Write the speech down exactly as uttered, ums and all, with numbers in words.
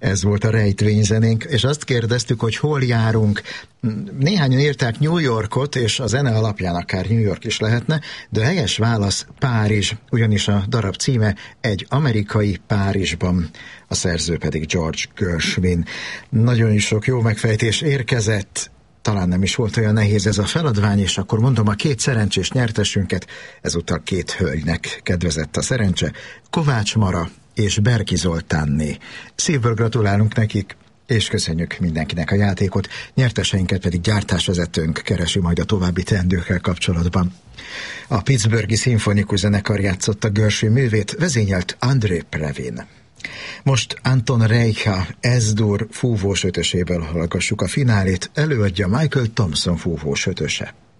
Ez volt a rejtvényzenénk, és azt kérdeztük, hogy hol járunk. Néhányan írták New Yorkot, és a zene alapján akár New York is lehetne, de a helyes válasz Párizs, ugyanis a darab címe Egy amerikai Párizsban, a szerző pedig George Gershwin. Nagyon is sok jó megfejtés érkezett, talán nem is volt olyan nehéz ez a feladvány, és akkor mondom a két szerencsés nyertesünket, ezúttal két hölgynek kedvezett a szerencse, Kovács Mara és Berki Zoltánné. Szívből gratulálunk nekik, és köszönjük mindenkinek a játékot, nyerteseinket pedig gyártásvezetőnk keresi majd a további teendőkkel kapcsolatban. A Pittsburghi Szimfonikus Zenekar játszotta Gershwin művét, vezényelt André Previn. Most Anton Reicha Ez-dur fúvós ötöséből hallgassuk a finálét, előadja Michael Thompson fúvós ötöse.